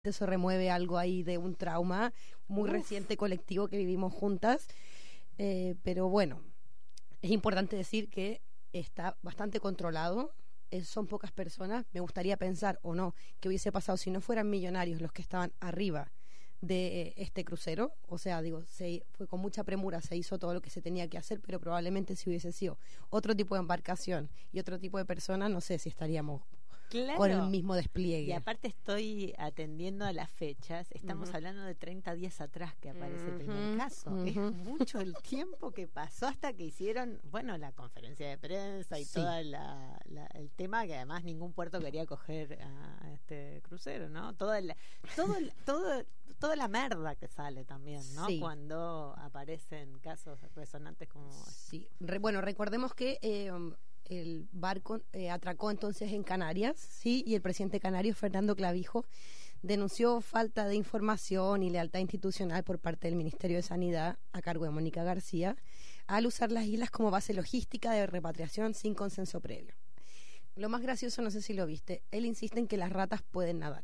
Eso remueve algo ahí de un trauma muy reciente colectivo que vivimos juntas, pero bueno, es importante decir que está bastante controlado, son pocas personas. Me gustaría pensar, o no, qué hubiese pasado si no fueran millonarios los que estaban arriba de este crucero. O sea, digo, fue con mucha premura, se hizo todo lo que se tenía que hacer, pero probablemente si hubiese sido otro tipo de embarcación y otro tipo de personas, no sé si estaríamos con el mismo despliegue. Y aparte estoy atendiendo a las fechas, estamos hablando de 30 días atrás que aparece el primer caso. Es mucho el tiempo que pasó hasta que hicieron, bueno, la conferencia de prensa y todo el tema, que además ningún puerto quería coger a este crucero, ¿no? Toda la merda que sale también, ¿no? Sí. Cuando aparecen casos resonantes como... Sí, bueno, recordemos que... el barco atracó entonces en Canarias, sí, y el presidente canario, Fernando Clavijo, denunció falta de información y lealtad institucional por parte del Ministerio de Sanidad, a cargo de Mónica García, al usar las islas como base logística de repatriación sin consenso previo. Lo más gracioso, no sé si lo viste, él insiste en que las ratas pueden nadar.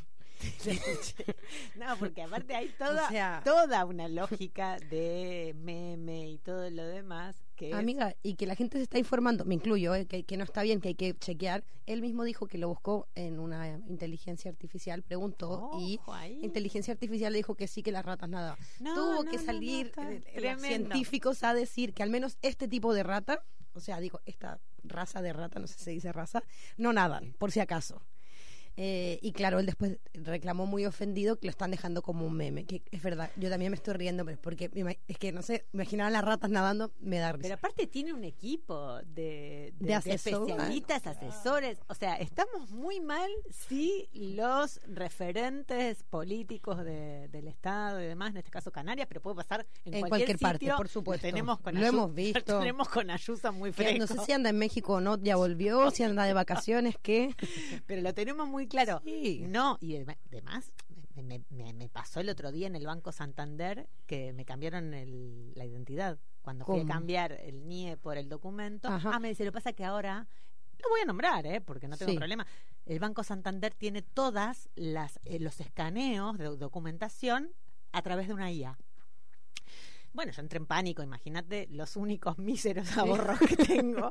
No, porque aparte hay toda una lógica de meme y todo lo demás que amiga, y que la gente se está informando, me incluyo, que no está bien, que hay que chequear. Él mismo dijo que lo buscó en una inteligencia artificial, preguntó, y inteligencia artificial le dijo que sí, que las ratas nadaban. Tuvo que salir los científicos a decir que al menos este tipo de rata, o sea, digo, esta raza de rata, no sé si se dice raza, no nadan, por si acaso. Y claro, él después reclamó muy ofendido que lo están dejando como un meme, que es verdad, yo también me estoy riendo, pero porque es que no sé, imaginar a las ratas nadando me da risa. Pero aparte tiene un equipo de especialistas, asesores, o sea, estamos muy mal si los referentes políticos del Estado y demás, en este caso Canarias, pero puede pasar en cualquier parte, por supuesto. Lo hemos visto. Tenemos con Ayuso muy fresco. No sé si anda en México o no, ya volvió, si anda de vacaciones, ¿qué? Pero lo tenemos muy claro. Sí. No, y además me pasó el otro día en el Banco Santander que me cambiaron la identidad. Cuando fui a cambiar el NIE por el documento, me dice, lo que pasa que ahora, lo voy a nombrar, porque no tengo problema, el Banco Santander tiene todas los escaneos de documentación a través de una IA. Bueno, yo entré en pánico, imagínate, los únicos míseros ahorros que tengo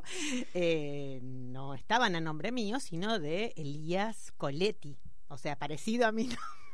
no estaban a nombre mío, sino de Elías Coletti, o sea, parecido a mí.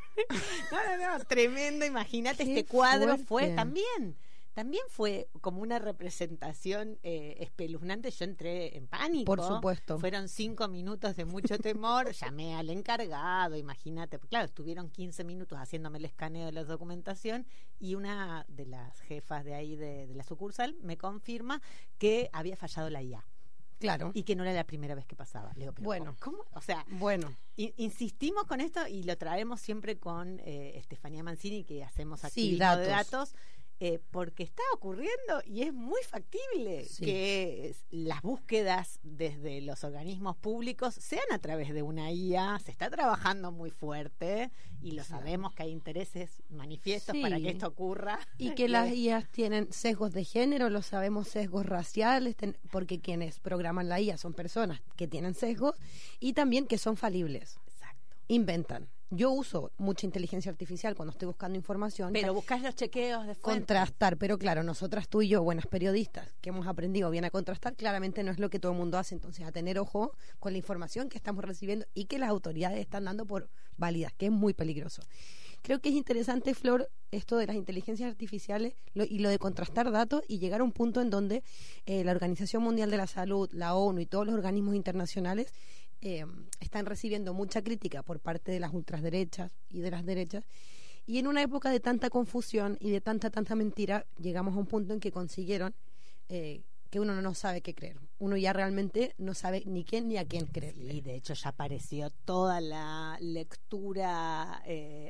No, tremendo, imagínate, este cuadro fue también fue como una representación espeluznante. Yo entré en pánico. Por supuesto. Fueron 5 minutos de mucho temor. Llamé al encargado, imagínate. Claro, estuvieron 15 minutos haciéndome el escaneo de la documentación y una de las jefas de ahí de la sucursal me confirma que había fallado la IA. Claro. Y que no era la primera vez que pasaba. Le digo, pero bueno, ¿cómo? O sea, bueno, insistimos con esto y lo traemos siempre con Estefanía Mancini, que hacemos activismo de datos. Porque está ocurriendo y es muy factible que las búsquedas desde los organismos públicos sean a través de una IA. Se está trabajando muy fuerte y lo sabemos que hay intereses manifiestos para que esto ocurra. Y que las IAs tienen sesgos de género, lo sabemos, sesgos raciales, porque quienes programan la IA son personas que tienen sesgos y también que son falibles. Exacto. Inventan. Yo uso mucha inteligencia artificial cuando estoy buscando información. Pero buscas los chequeos de fuentes. Contrastar, pero claro, nosotras, tú y yo, buenas periodistas, que hemos aprendido bien a contrastar, claramente no es lo que todo el mundo hace. Entonces, a tener ojo con la información que estamos recibiendo y que las autoridades están dando por válidas, que es muy peligroso. Creo que es interesante, Flor, esto de las inteligencias artificiales y lo de contrastar datos y llegar a un punto en donde la Organización Mundial de la Salud, la ONU y todos los organismos internacionales están recibiendo mucha crítica por parte de las ultraderechas y de las derechas, y en una época de tanta confusión y de tanta mentira, llegamos a un punto en que consiguieron que uno no sabe qué creer. Uno ya realmente no sabe ni quién ni a quién creer. Sí, de hecho ya apareció toda la lectura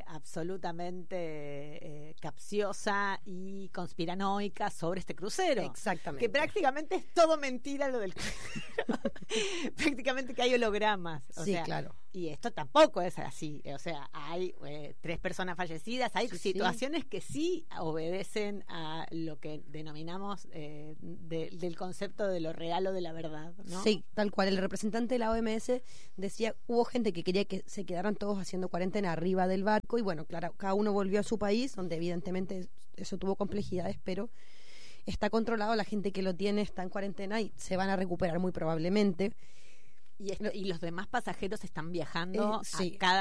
absolutamente capciosa y conspiranoica sobre este crucero. Exactamente. Que prácticamente es todo mentira lo del crucero. Prácticamente que hay hologramas. O sea, claro. Y esto tampoco es así, o sea, hay 3 personas fallecidas, hay situaciones que sí obedecen a lo que denominamos del concepto de lo real o de la verdad, ¿no? Sí, tal cual. El representante de la OMS decía, hubo gente que quería que se quedaran todos haciendo cuarentena arriba del barco y bueno, claro, cada uno volvió a su país, donde evidentemente eso tuvo complejidades, pero está controlado, la gente que lo tiene está en cuarentena y se van a recuperar muy probablemente. Y los demás pasajeros están viajando a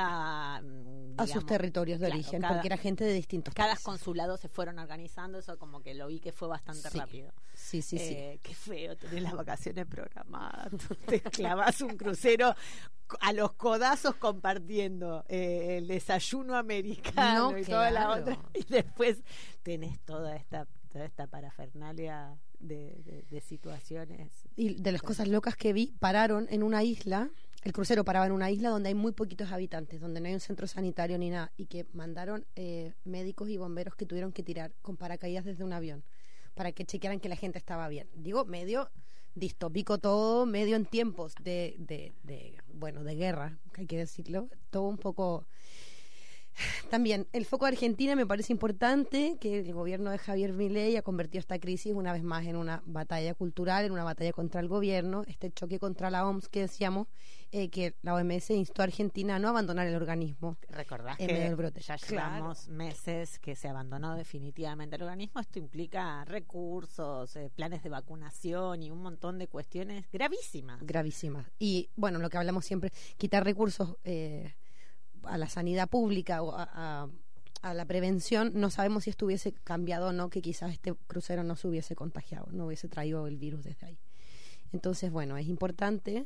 a sus territorios de origen, porque era gente de distintos cada países. consulado se fueron organizando, eso como que lo vi que fue bastante rápido. Sí. Qué feo tener las vacaciones programadas. Te clavas un crucero a los codazos compartiendo el desayuno americano y toda la otra, y después tenés toda esta parafernalia de situaciones. Y de las cosas locas que vi, pararon en una isla, el crucero paraba en una isla donde hay muy poquitos habitantes, donde no hay un centro sanitario ni nada, y que mandaron médicos y bomberos que tuvieron que tirar con paracaídas desde un avión para que chequearan que la gente estaba bien. Digo, medio distópico todo, medio en tiempos de guerra, hay que decirlo, todo un poco. También el foco de Argentina me parece importante, que el gobierno de Javier Milei ha convertido esta crisis una vez más en una batalla cultural, en una batalla contra el gobierno, este choque contra la OMS que decíamos, que la OMS instó a Argentina a no abandonar el organismo. Recordás en que medio del brote. ya llevamos meses que se abandonó definitivamente el organismo. Esto implica recursos, planes de vacunación y un montón de cuestiones gravísimas. Y bueno, lo que hablamos siempre, quitar recursos a la sanidad pública o a la prevención, no sabemos si esto hubiese cambiado o no, que quizás este crucero no se hubiese contagiado, no hubiese traído el virus desde ahí. Entonces, bueno, es importante.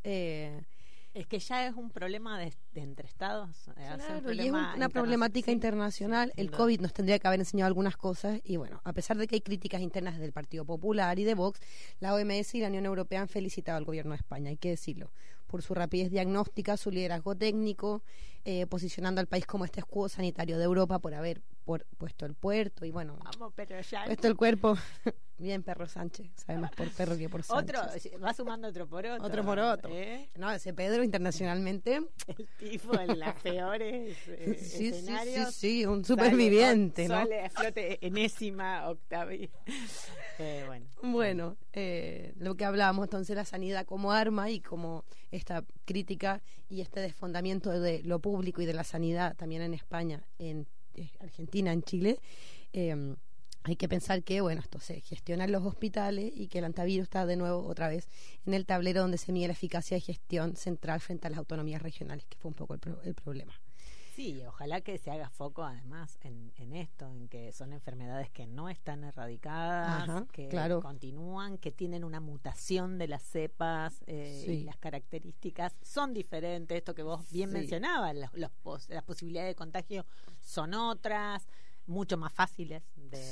Es que ya es un problema de entre estados. Claro, y es una problemática internacional. El COVID nos tendría que haber enseñado algunas cosas y bueno, a pesar de que hay críticas internas del Partido Popular y de Vox, la OMS y la Unión Europea han felicitado al gobierno de España, hay que decirlo, por su rapidez diagnóstica, su liderazgo técnico, posicionando al país como este escudo sanitario de Europa por haber puesto el puerto y bueno, puesto el cuerpo. Bien, perro Sánchez, sabe más por perro que por Sánchez. Va sumando otro poroto. Otro poroto. No, ese Pedro internacionalmente. El tipo en las peores escenarios. Sí, un superviviente, ¿no? Sale a flote enésima octavia. Bueno, lo que hablábamos entonces, la sanidad como arma y como esta crítica y este desfondamiento de lo público y de la sanidad también en España, en Argentina, en Chile. Hay que pensar que, bueno, esto se gestiona en los hospitales y que el antivirus está de nuevo otra vez en el tablero donde se mide la eficacia de gestión central frente a las autonomías regionales, que fue un poco el problema. Sí, ojalá que se haga foco además en esto, en que son enfermedades que no están erradicadas, que continúan, que tienen una mutación de las cepas y las características son diferentes. Esto que vos bien mencionabas, las posibilidades de contagio son otras, mucho más fáciles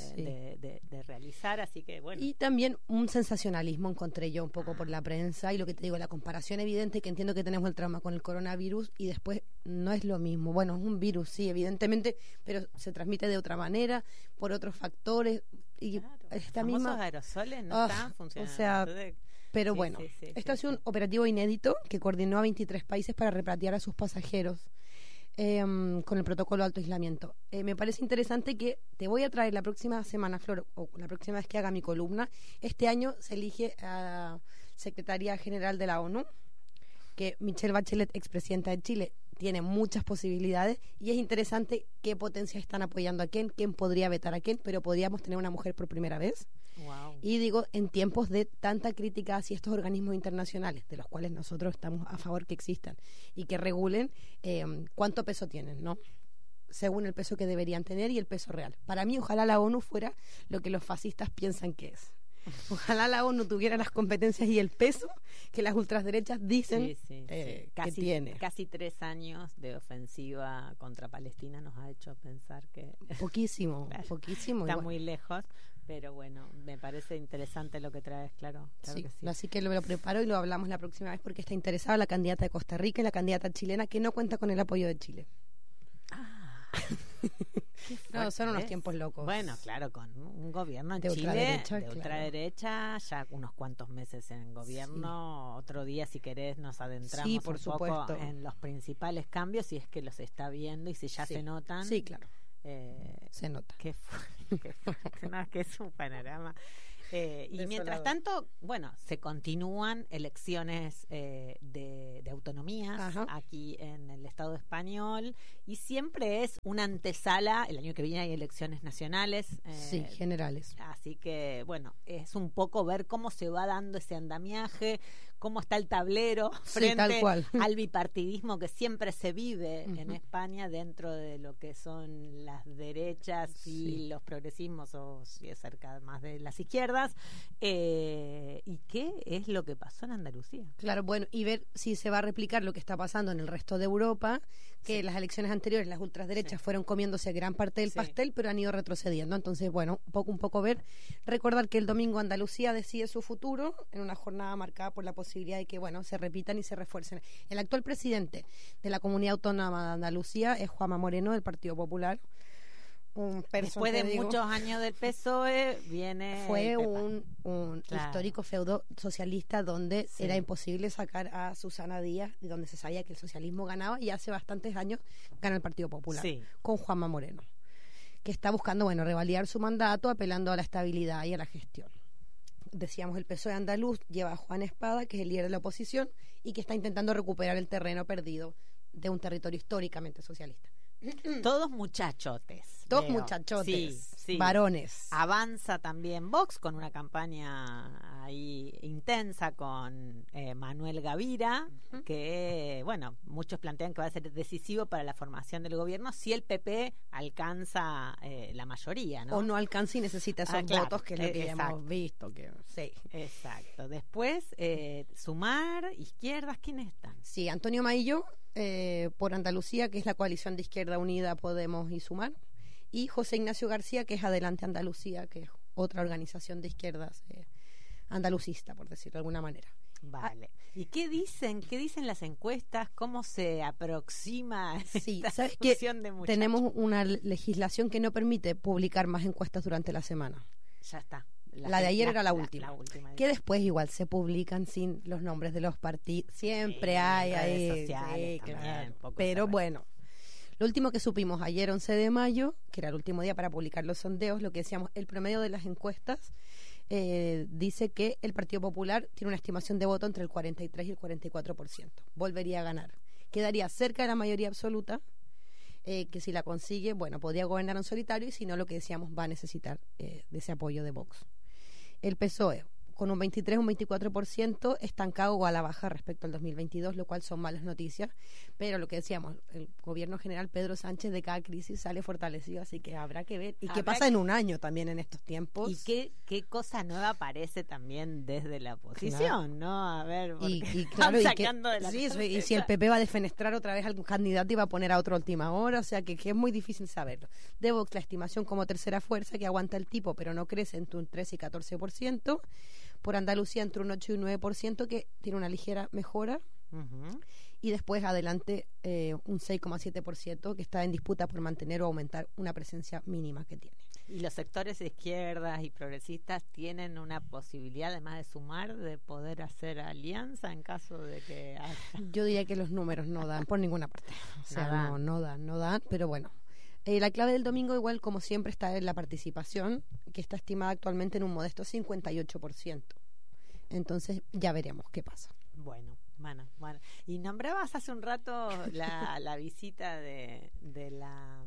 de realizar, así que bueno. Y también un sensacionalismo encontré yo un poco por la prensa, y lo que te digo, la comparación evidente, que entiendo que tenemos el trauma con el coronavirus y después no es lo mismo. Bueno, es un virus, sí, evidentemente, pero se transmite de otra manera, por otros factores, y esta misma aerosoles no están funcionando. O sea, pero bueno, esto ha sido un operativo inédito que coordinó a 23 países para repatriar a sus pasajeros. Con el protocolo de alto aislamiento. Me parece interesante que te voy a traer la próxima semana, Flor, o la próxima vez que haga mi columna. Este año se elige a Secretaría General de la ONU, que Michelle Bachelet, expresidenta de Chile, tiene muchas posibilidades y es interesante qué potencias están apoyando a quién podría vetar a quién, pero podríamos tener una mujer por primera vez. Wow. Y digo, en tiempos de tanta crítica hacia estos organismos internacionales, de los cuales nosotros estamos a favor que existan y que regulen cuánto peso tienen, ¿no? Según el peso que deberían tener y el peso real. Para mí, ojalá la ONU fuera lo que los fascistas piensan que es. Ojalá la ONU tuviera las competencias y el peso que las ultraderechas dicen que tiene. Casi 3 años de ofensiva contra Palestina nos ha hecho pensar que poquísimo. Está muy lejos, pero bueno, me parece interesante lo que traes, claro sí, que sí. Así que lo preparo y lo hablamos la próxima vez, porque está interesada la candidata de Costa Rica y la candidata chilena, que no cuenta con el apoyo de Chile. No, son unos tiempos locos. Bueno, claro, con un gobierno en Chile de ultraderecha, ya unos cuantos meses en gobierno. Sí. Otro día, si querés, nos adentramos un poco en los principales cambios, si es que los está viendo y si ya se notan. Sí, claro. Se nota. Que es un panorama. Y mientras tanto, bueno, se continúan elecciones de autonomías aquí en el Estado español y siempre es una antesala. El año que viene hay elecciones nacionales. Sí, generales. Así que, bueno, es un poco ver cómo se va dando ese andamiaje, cómo está el tablero frente al bipartidismo que siempre se vive en España dentro de lo que son las derechas y los progresismos, o si es cerca más de las izquierdas. ¿Y qué es lo que pasó en Andalucía? Claro, bueno, y ver si se va a replicar lo que está pasando en el resto de Europa, que las elecciones anteriores las ultraderechas fueron comiéndose gran parte del pastel, pero han ido retrocediendo. Entonces, bueno, un poco ver, recordar que el domingo Andalucía decide su futuro en una jornada marcada por la posibilidad de que, bueno, se repitan y se refuercen. El actual presidente de la Comunidad Autónoma de Andalucía es Juanma Moreno, del Partido Popular. Después de muchos años del PSOE fue un histórico feudo socialista donde era imposible sacar a Susana Díaz, de donde se sabía que el socialismo ganaba, y hace bastantes años gana el Partido Popular con Juanma Moreno, que está buscando, bueno, revalidar su mandato, apelando a la estabilidad y a la gestión. Decíamos, el PSOE andaluz lleva a Juan Espada, que es el líder de la oposición y que está intentando recuperar el terreno perdido de un territorio históricamente socialista. Todos muchachotes. Varones. Avanza también Vox con una campaña ahí intensa con Manuel Gavira, que, bueno, muchos plantean que va a ser decisivo para la formación del gobierno si el PP alcanza la mayoría, ¿no? O no alcanza y necesita esos votos, que es lo que ya hemos visto. Exacto. Después, Sumar, izquierdas, ¿quiénes están? Sí, Antonio Maillo, por Andalucía, que es la coalición de Izquierda Unida, Podemos y Sumar, y José Ignacio García, que es Adelante Andalucía, que es otra organización de izquierdas andalucista, por decirlo de alguna manera. Vale. ¿Y qué dicen las encuestas? ¿Cómo se aproxima esta ¿sabes fusión que de muchachos? Tenemos una legislación que no permite publicar más encuestas durante la semana. Ya está. La de ayer era la última. Que después igual se publican sin los nombres de los partidos. Siempre hay ahí. Sociales también, pero bueno, lo último que supimos ayer, 11 de mayo, que era el último día para publicar los sondeos, lo que decíamos, el promedio de las encuestas dice que el Partido Popular tiene una estimación de voto entre el 43 y el 44%. Volvería a ganar. Quedaría cerca de la mayoría absoluta, que si la consigue, bueno, podría gobernar en solitario, y si no, lo que decíamos, va a necesitar de ese apoyo de Vox. El PSOE, con un 23 o un 24%, estancado o a la baja respecto al 2022, lo cual son malas noticias, pero lo que decíamos, el gobierno general Pedro Sánchez de cada crisis sale fortalecido, así que habrá que ver. ¿Y qué pasa en un año también en estos tiempos? ¿Y qué cosa nueva aparece también desde la oposición, ¿no? A ver, y si el PP va a defenestrar otra vez a algún candidato y va a poner a otro a última hora, o sea que es muy difícil saberlo. De Vox, la estimación como tercera fuerza, que aguanta el tipo, pero no crece, entre un 13 y 14%. Por Andalucía entre un 8 y un 9%, que tiene una ligera mejora. Y después adelante un 6,7%, que está en disputa por mantener o aumentar una presencia mínima que tiene. ¿Y los sectores de izquierdas y progresistas tienen una posibilidad, además de Sumar, de poder hacer alianza en caso de que haya? Yo diría que los números no dan por ninguna parte. O sea, no dan, pero bueno. La clave del domingo, igual como siempre, está en la participación, que está estimada actualmente en un modesto 58%. Entonces ya veremos qué pasa. Bueno. Y nombrabas hace un rato la visita de la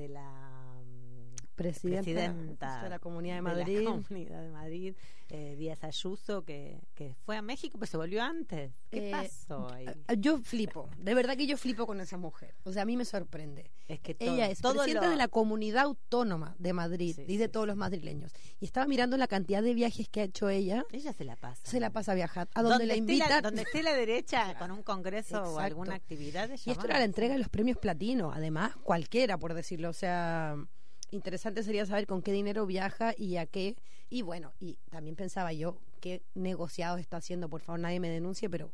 presidenta de la Comunidad de Madrid, Díaz Ayuso, que fue a México, pero se volvió antes. ¿Qué pasó ahí? Yo flipo, de verdad que yo flipo con esa mujer. O sea, a mí me sorprende. Es que ella es presidenta de la Comunidad Autónoma de Madrid y de todos los madrileños. Y estaba mirando la cantidad de viajes que ha hecho ella. Ella se la pasa viajar. A donde la invita. Donde esté la derecha con un congreso o alguna actividad. Y esto era la entrega de los premios platino. Además, cualquiera, por decirlo. O sea, interesante sería saber con qué dinero viaja y a qué. Y bueno, y también pensaba yo, qué negociados está haciendo, por favor nadie me denuncie, pero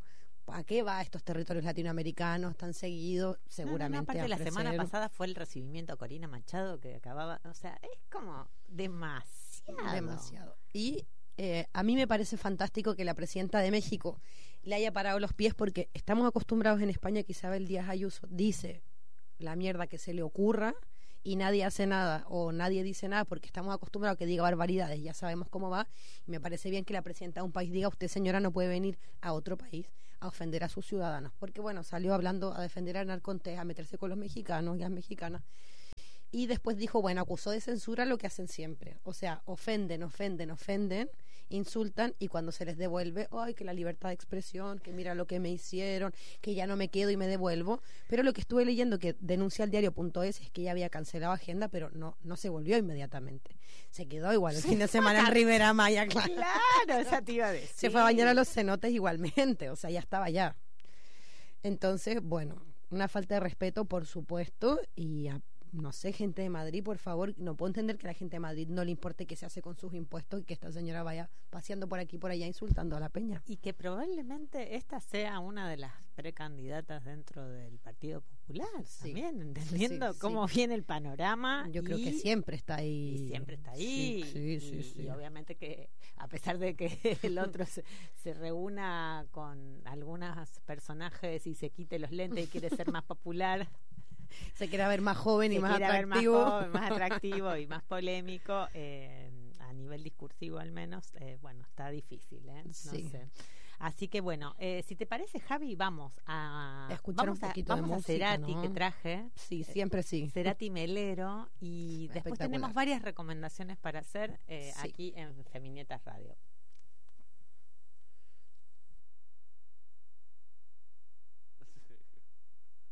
¿a qué va a estos territorios latinoamericanos tan seguidos? Seguramente. Aparte, la semana pasada fue el recibimiento a Corina Machado que acababa, o sea, es como demasiado. Y a mí me parece fantástico que la presidenta de México le haya parado los pies, porque estamos acostumbrados en España que Isabel Díaz Ayuso dice la mierda que se le ocurra y nadie hace nada o nadie dice nada, porque estamos acostumbrados a que diga barbaridades, ya sabemos cómo va. Y me parece bien que la presidenta de un país diga: usted, señora, no puede venir a otro país a ofender a sus ciudadanos, porque bueno, salió hablando a defender a Narcontés, a meterse con los mexicanos y las mexicanas, y después dijo, bueno, acusó de censura lo que hacen siempre, o sea, ofenden, insultan, y cuando se les devuelve, ay, que la libertad de expresión, que mira lo que me hicieron, que ya no me quedo y me devuelvo. Pero lo que estuve leyendo, que denuncia el diario.es, es que ya había cancelado agenda, pero no se volvió inmediatamente, se quedó igual el fin de semana en Rivera Maya. Claro, esa te iba a decir. Se fue a bañar a los cenotes igualmente, o sea, ya estaba allá. Entonces, bueno, una falta de respeto, por supuesto. Y no sé, gente de Madrid, por favor, no puedo entender que a la gente de Madrid no le importe qué se hace con sus impuestos y que esta señora vaya paseando por aquí y por allá insultando a la peña. Y que probablemente esta sea una de las precandidatas dentro del Partido Popular, también, entendiendo cómo viene el panorama. Yo creo que siempre está ahí. Y siempre está ahí. Y obviamente que, a pesar de que el otro se reúna con algunos personajes y se quite los lentes y quiere ser más popular, se quiere ver más joven y más atractivo. Más atractivo y más polémico, a nivel discursivo al menos, bueno, está difícil, no sé. Así que bueno, si te parece, Javi, vamos a escuchar un poquito de música, Cerati, ¿no? Que traje. Sí, siempre sí. Cerati Melero, y después tenemos varias recomendaciones para hacer aquí en Feminietas Radio.